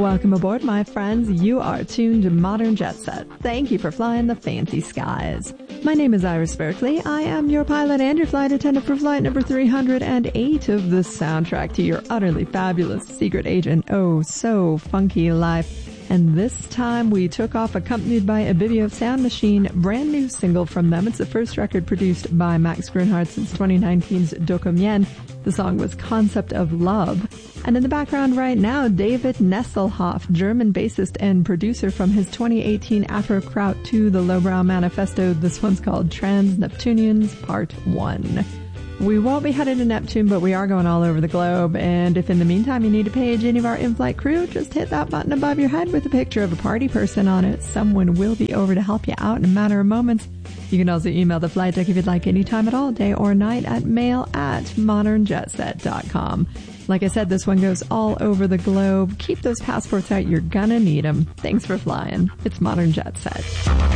Welcome aboard, my friends. You are tuned to Modern Jet Set. Thank you for flying the fancy skies. My name is Iris Berkeley. I am your pilot and your flight attendant for flight number 308 of the soundtrack to your utterly fabulous secret agent, oh so funky life. And this time we took off accompanied by a Bibio Sound Machine brand new single from them. It's the first record produced by Max Grunhardt since 2019's Dokomien. The song was Concept of Love. And in the background right now, David Nesselhoff, German bassist and producer from his 2018 Afro Kraut 2, The Lowbrow Manifesto. This one's called Trans Neptunians Part 1. We won't be headed to Neptune, but we are going all over the globe. And if in the meantime you need to page any of our in-flight crew, just hit that button above your head with a picture of a party person on it. Someone will be over to help you out in a matter of moments. You can also email the flight deck if you'd like any time at all, day or night, at mail@modernjetset.com. Like I said, this one goes all over the globe. Keep those passports out. You're gonna need them. Thanks for flying. It's Modern Jet Set.